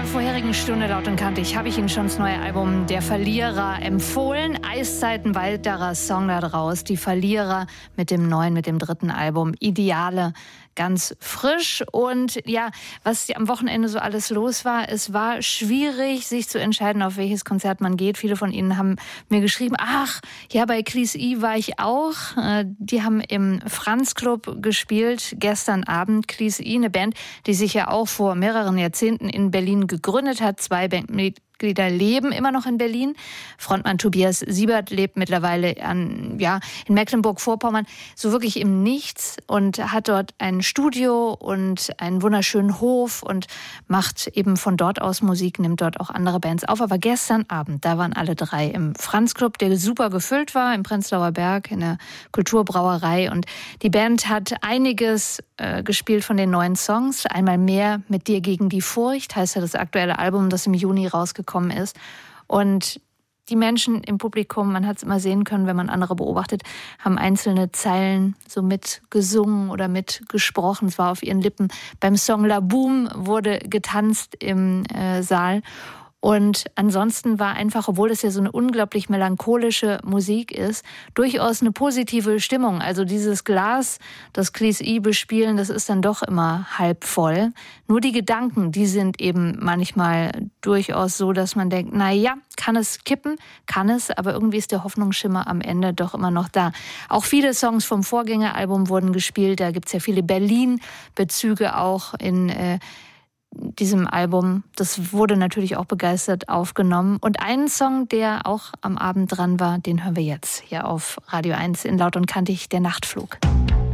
vorherigen Stunde Laut und Kantig habe ich Ihnen schon das neue Album Der Verlierer empfohlen. Eiszeit, ein weiterer Song da draus. Die Verlierer mit dem dritten Album Ideale. Ganz frisch. Und ja, was am Wochenende so alles los war, es war schwierig, sich zu entscheiden, auf welches Konzert man geht. Viele von Ihnen haben mir geschrieben, ach, ja, bei Clis I war ich auch. Die haben im Franz Club gespielt, gestern Abend. Clis I, eine Band, die sich ja auch vor mehreren Jahrzehnten in Berlin gegründet hat. 2 Bandmitglieder leben immer noch in Berlin. Frontmann Tobias Siebert lebt mittlerweile in Mecklenburg-Vorpommern, so wirklich im Nichts und hat dort ein Studio und einen wunderschönen Hof und macht eben von dort aus Musik, nimmt dort auch andere Bands auf. Aber gestern Abend, da waren alle 3 im Franz Club, der super gefüllt war, im Prenzlauer Berg, in der Kulturbrauerei. Und die Band hat einiges gespielt von den neuen Songs. Einmal mehr mit dir gegen die Furcht, heißt ja das aktuelle Album, das im Juni rausgekommen ist. Und die Menschen im Publikum, man hat es immer sehen können, wenn man andere beobachtet, haben einzelne Zeilen so mitgesungen oder mitgesprochen. Es war auf ihren Lippen. Beim Song La Boum wurde getanzt im Saal. Und ansonsten war einfach, obwohl es ja so eine unglaublich melancholische Musik ist, durchaus eine positive Stimmung. Also dieses Glas, das Clis I bespielen, das ist dann doch immer halb voll. Nur die Gedanken, die sind eben manchmal durchaus so, dass man denkt, na ja, kann es kippen? Kann es, aber irgendwie ist der Hoffnungsschimmer am Ende doch immer noch da. Auch viele Songs vom Vorgängeralbum wurden gespielt. Da gibt's ja viele Berlin-Bezüge auch in diesem Album. Das wurde natürlich auch begeistert aufgenommen. Und einen Song, der auch am Abend dran war, den hören wir jetzt hier auf Radio 1 in Laut und Kantig, der Nachtflug.